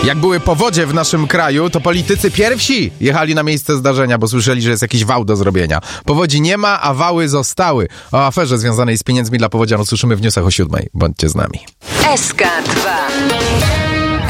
Jak były powodzie w naszym kraju, to politycy pierwsi jechali na miejsce zdarzenia, bo słyszeli, że jest jakiś wał do zrobienia. Powodzi nie ma, a wały zostały. O aferze związanej z pieniędzmi dla powodzian usłyszymy w newsach o 7:00. Bądźcie z nami. SK2